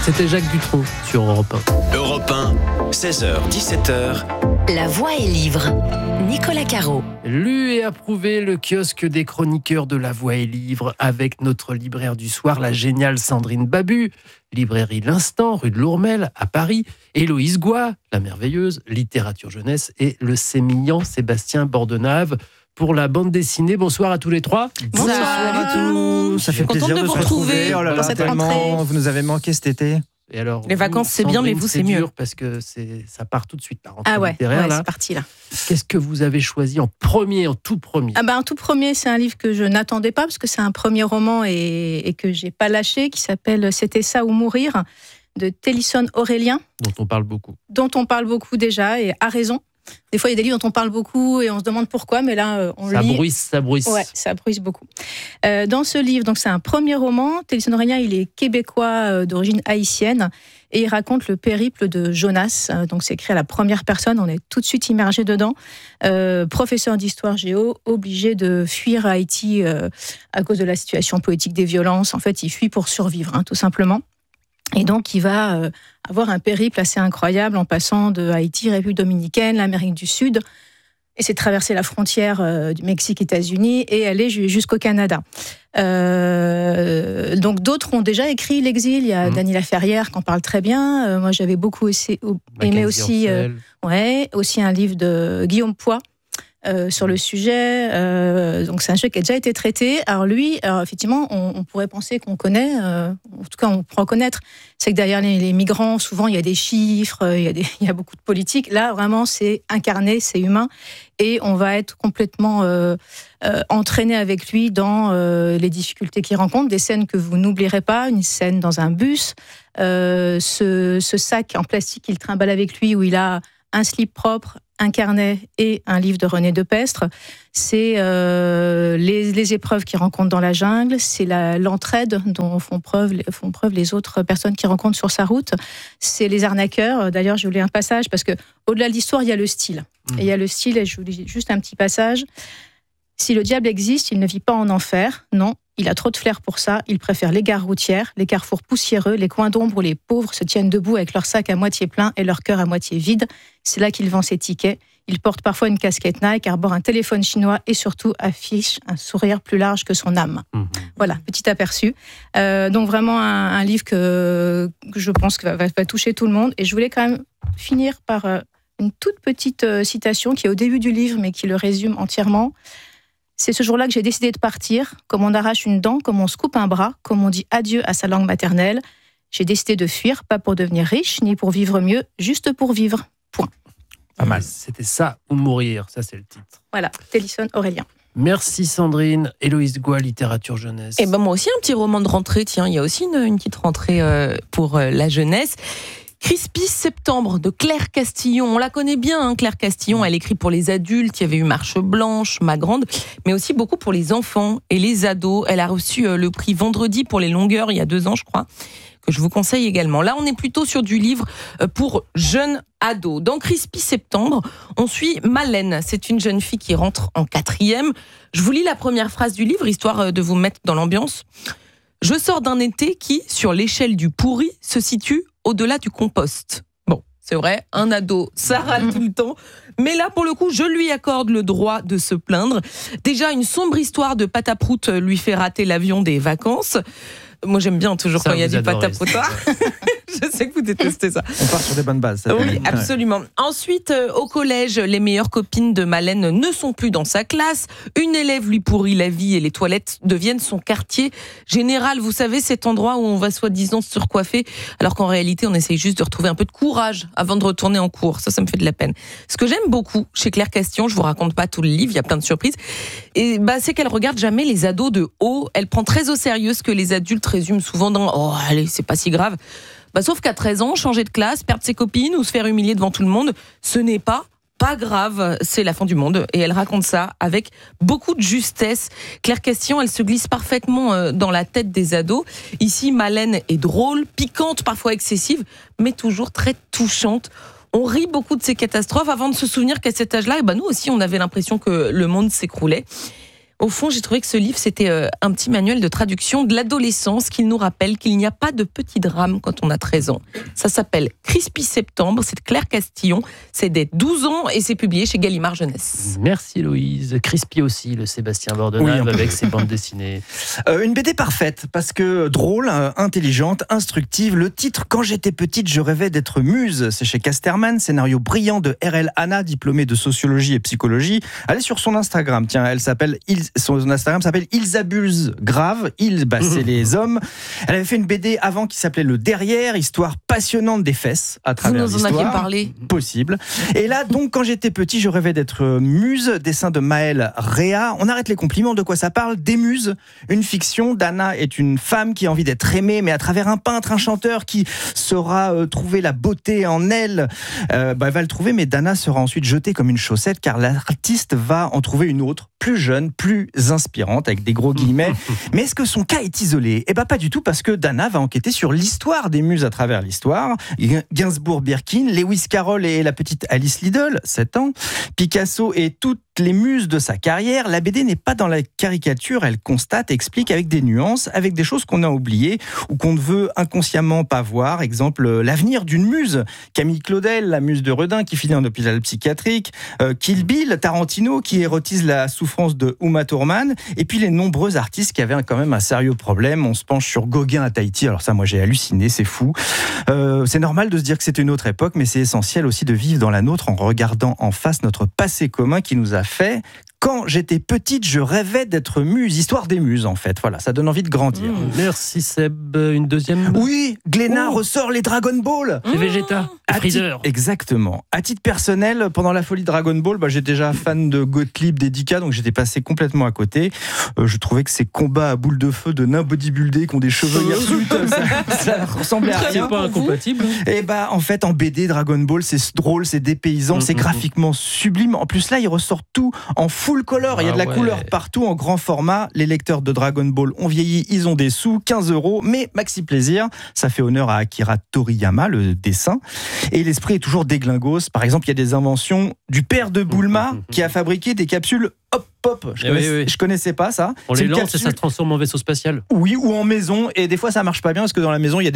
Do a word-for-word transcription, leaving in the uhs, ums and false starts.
C'était Jacques Dutronc sur Europe un. Europe un, seize heures dix-sept heures. La Voix est livre. Nicolas Caro. Lu et approuvé, le kiosque des chroniqueurs de La Voix est livre avec notre libraire du soir, la géniale Sandrine Babu. Librairie L'Instant, rue de Lourmel, à Paris. Héloïse Goua, la merveilleuse, littérature jeunesse. Et le sémillant Sébastien Bordenave pour la bande dessinée. Bonsoir à tous les trois. Bonsoir, Bonsoir à tout le monde. Ça fait Contente plaisir de de vous se retrouver. retrouver Oh là là, dans cette tellement, rentrée. vous nous avez manqué cet été. Et alors, les vous, vacances, c'est bien, mais vous, c'est, c'est mieux. dur parce que c'est, ça part tout de suite, la rentrée ah ouais, littéraire. ouais là. c'est parti là. Qu'est-ce que vous avez choisi en premier, en tout premier? Ah ben, en tout premier, c'est un livre que je n'attendais pas parce que c'est un premier roman et, et que j'ai pas lâché, qui s'appelle C'était ça ou mourir, de Télisson Aurélien. Dont on parle beaucoup. Dont on parle beaucoup déjà, et à raison. Des fois, il y a des livres dont on parle beaucoup et on se demande pourquoi, mais là, on ça lit... Bruisse, ça bruisse. Ouais, ça bruisse beaucoup. Euh, dans ce livre, donc c'est un premier roman. Télisson Aurélien, il est québécois euh, d'origine haïtienne et il raconte le périple de Jonas. Euh, donc c'est écrit à la première personne, on est tout de suite immergé dedans. Euh, professeur d'histoire géo, obligé de fuir à Haïti euh, à cause de la situation politique des violences. En fait, il fuit pour survivre, hein, tout simplement. Et donc, il va euh, avoir un périple assez incroyable en passant de Haïti, République dominicaine, l'Amérique du Sud. Et c'est traverser la frontière euh, du Mexique, États-Unis et aller jusqu'au Canada. Euh, donc, d'autres ont déjà écrit l'exil. Il y a mmh. Dany Laferrière qui en parle très bien. Euh, moi, j'avais beaucoup aussi, aimé aussi, euh, ouais, aussi un livre de Guillaume Poix. Euh, sur le sujet, euh, donc c'est un sujet qui a déjà été traité. Alors lui, alors effectivement, on, on pourrait penser qu'on connaît, euh, en tout cas on peut reconnaître, c'est que derrière les, les migrants, souvent il y a des chiffres, il y a, des, il y a beaucoup de politique. Là, vraiment, c'est incarné, c'est humain, et on va être complètement euh, euh, entraîné avec lui dans euh, les difficultés qu'il rencontre, des scènes que vous n'oublierez pas, une scène dans un bus, euh, ce, ce sac en plastique qu'il trimballe avec lui où il a un slip propre, un carnet et un livre de René Depestre. C'est euh, les, les épreuves qu'il rencontre dans la jungle, c'est la, l'entraide dont font preuve, font preuve les autres personnes qu'il rencontre sur sa route, c'est les arnaqueurs. D'ailleurs, je voulais un passage parce que au-delà de l'histoire, il y a le style. Mmh. Et il y a le style, et je vous lis juste un petit passage. Si le diable existe, il ne vit pas en enfer. Non, il a trop de flair pour ça. Il préfère les gares routières, les carrefours poussiéreux, les coins d'ombre où les pauvres se tiennent debout avec leur sac à moitié plein et leur cœur à moitié vide. C'est là qu'il vend ses tickets. Il porte parfois une casquette Nike, arbore un téléphone chinois et surtout affiche un sourire plus large que son âme. Mmh. Voilà, petit aperçu. Euh, donc vraiment un, un livre que, que je pense que va, va, va toucher tout le monde. Et je voulais quand même finir par euh, une toute petite euh, citation qui est au début du livre mais qui le résume entièrement. C'est ce jour-là que j'ai décidé de partir, comme on arrache une dent, comme on se coupe un bras, comme on dit adieu à sa langue maternelle. J'ai décidé de fuir, pas pour devenir riche, ni pour vivre mieux, juste pour vivre. Point. Pas mal. C'était ça ou mourir, ça c'est le titre. Voilà, Télisson Aurélien. Merci Sandrine. Héloïse Goua, littérature jeunesse. Et ben moi aussi un petit roman de rentrée, tiens, il y a aussi une, une petite rentrée euh, pour euh, la jeunesse. Crispy Septembre de Claire Castillon. On la connaît bien, hein, Claire Castillon. Elle écrit pour les adultes. Il y avait eu Marche Blanche, Ma Grande, mais aussi beaucoup pour les enfants et les ados. Elle a reçu le prix Vendredi pour les longueurs il y a deux ans, je crois, que je vous conseille également. Là, on est plutôt sur du livre pour jeunes ados. Dans Crispy Septembre, on suit Malène. C'est une jeune fille qui rentre en quatrième. Je vous lis la première phrase du livre, histoire de vous mettre dans l'ambiance. Je sors d'un été qui, sur l'échelle du pourri, se situe au-delà du compost. Bon, c'est vrai, un ado, ça râle tout le temps. Mais là, pour le coup, je lui accorde le droit de se plaindre. Déjà, une sombre histoire de pataproute lui fait rater l'avion des vacances. Moi, j'aime bien toujours ça, quand il y a du pataproutoir. Je sais que vous détestez ça. On part sur des bonnes bases. Ça oui, absolument. Ouais. Ensuite, euh, au collège, les meilleures copines de Malène ne sont plus dans sa classe. Une élève lui pourrit la vie et les toilettes deviennent son quartier général. Vous savez, cet endroit où on va soi-disant se surcoiffer, alors qu'en réalité, on essaye juste de retrouver un peu de courage avant de retourner en cours. Ça, ça me fait de la peine. Ce que j'aime beaucoup chez Claire Castillon, je vous raconte pas tout le livre, il y a plein de surprises, et bah, c'est qu'elle regarde jamais les ados de haut. Elle prend très au sérieux ce que les adultes résument souvent dans « Oh, allez, c'est pas si grave ». Bah, sauf qu'à treize ans, changer de classe, perdre ses copines ou se faire humilier devant tout le monde, ce n'est pas pas grave, c'est la fin du monde. Et elle raconte ça avec beaucoup de justesse. Claire Castillon, elle se glisse parfaitement dans la tête des ados. Ici, Malène est drôle, piquante, parfois excessive, mais toujours très touchante. On rit beaucoup de ces catastrophes avant de se souvenir qu'à cet âge-là, eh ben nous aussi, on avait l'impression que le monde s'écroulait. Au fond, j'ai trouvé que ce livre, c'était euh, un petit manuel de traduction de l'adolescence qui nous rappelle qu'il n'y a pas de petit drame quand on a treize ans. Ça s'appelle Crispy Septembre, c'est de Claire Castillon, c'est des douze ans et c'est publié chez Gallimard Jeunesse. Merci Loïse. Crispy aussi, le Sébastien Bordenave Oui, avec ses bandes dessinées. Euh, une B D parfaite, parce que drôle, euh, intelligente, instructive. Le titre, Quand j'étais petite, je rêvais d'être muse. C'est chez Casterman, scénario brillant de R L Anna, diplômée de sociologie et psychologie. Allez sur son Instagram, tiens, elle s'appelle, il, son Instagram s'appelle Ils abusent grave. Ils, bah, c'est les hommes. Elle avait fait une B D avant qui s'appelait Le Derrière, histoire passionnante des fesses à travers Vous nous en l'histoire. aviez parlé. Possible. Et là, donc, quand j'étais petit, je rêvais d'être muse. Dessin de Maëlle Réa. On arrête les compliments. De quoi ça parle? Des muses. Une fiction. Dana est une femme qui a envie d'être aimée, mais à travers un peintre, un chanteur qui saura euh, trouver la beauté en elle. Euh, bah, elle va le trouver, mais Dana sera ensuite jetée comme une chaussette, car l'artiste va en trouver une autre, plus jeune, plus inspirante, avec des gros guillemets. Mais est-ce que son cas est isolé? Eh bien, pas du tout, parce que Dana va enquêter sur l'histoire des muses à travers l'histoire. Gainsbourg, Birkin, Lewis Carroll et la petite Alice Liddell, sept ans, Picasso et toutes les muses de sa carrière. La B D n'est pas dans la caricature, elle constate, explique avec des nuances, avec des choses qu'on a oubliées ou qu'on ne veut inconsciemment pas voir. Exemple, l'avenir d'une muse. Camille Claudel, la muse de Redin qui finit en hôpital psychiatrique. Euh, Kill Bill, Tarantino qui érotise la souffrance de Uma Thurman. Et puis les nombreux artistes qui avaient quand même un sérieux problème. On se penche sur Gauguin à Tahiti. Alors ça, moi j'ai halluciné, c'est fou. Euh, c'est normal de se dire que c'était une autre époque, mais c'est essentiel aussi de vivre dans la nôtre en regardant en face notre passé commun qui nous a fait. Quand j'étais petite, je rêvais d'être muse, histoire des muses en fait. Voilà, ça donne envie de grandir. Mmh, merci Seb. Une deuxième? Oui, Glénat Oh. ressort les Dragon Ball. C'est Vegeta, À Freezer. titre- Exactement. À titre personnel, pendant la folie Dragon Ball, bah, j'étais déjà fan de Gottlieb, d'Edika, donc j'étais passé complètement à côté. Euh, je trouvais que ces combats à boules de feu de nains bodybuildés qui ont des cheveux hirsutes, ça, ça ressemblait à rien. C'est pas incompatible. Et bah en fait en B D Dragon Ball c'est drôle, c'est dépaysant, Mmh, c'est mmh, graphiquement sublime. En plus là il ressort tout en full color, il y a de la Ah ouais. couleur partout en grand format. Les lecteurs de Dragon Ball ont vieilli, ils ont des sous, quinze euros, mais maxi plaisir. Ça fait honneur à Akira Toriyama, le dessin. Et l'esprit est toujours déglingos. Par exemple il y a des inventions du père de Bulma qui a fabriqué des capsules hop pop. Je, Eh connaissais, oui, oui. je connaissais pas ça. On C'est les une lance et capsule- ça se transforme en vaisseau spatial. Oui, ou en maison. Et des fois ça marche pas bien parce que dans la maison il y a